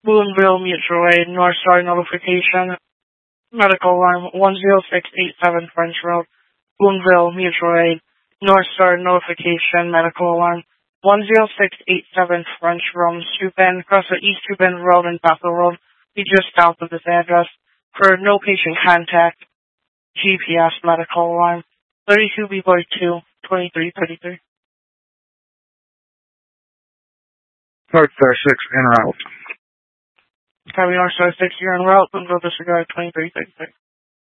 Boonville Mutual Aid, North Star Notification, Medical Line 10687 French Road, Boonville Mutual Aid, North Star Notification, Medical Line 10687 French Road, Stoop End, across the East Stoop End Road and Bethel Road. Be just south of this address. For no patient contact, GPS Medical Line 32B42 2333. North Star 6 en route. Copy North Star 6, you're en route. Boonville disregard 2333.